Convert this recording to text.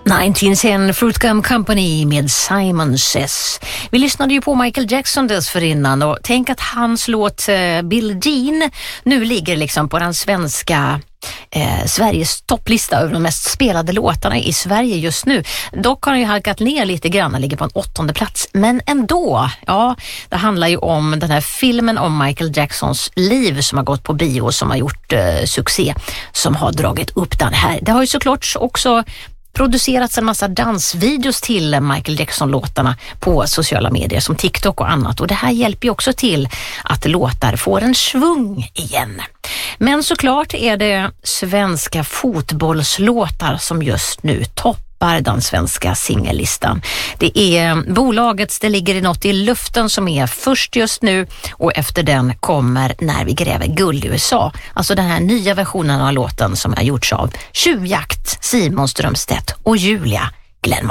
1910 Fruit Gum Company med Simon Says. Vi lyssnade ju på Michael Jackson dessförinnan och tänk att hans låt Bill Jean nu ligger liksom på den svenska Sveriges topplista över de mest spelade låtarna i Sverige just nu. Dock har han ju halkat ner lite grann, han ligger på en 8:e plats. Men ändå, ja, det handlar ju om den här filmen om Michael Jacksons liv som har gått på bio, som har gjort succé, som har dragit upp den här. Det har ju såklart också producerats en massa dansvideos till Michael Jackson-låtarna på sociala medier som TikTok och annat. Och det här hjälper ju också till att låtar får en svung igen. Men såklart är det svenska fotbollslåtar som just nu toppar den svenska singellistan. Det är bolagets Det ligger i något i luften som är först just nu, och efter den kommer När vi gräver guld i USA. Alltså den här nya versionen av låten som har gjorts av Tjuvjakt, Simon Strömstedt och Julia Glenmark.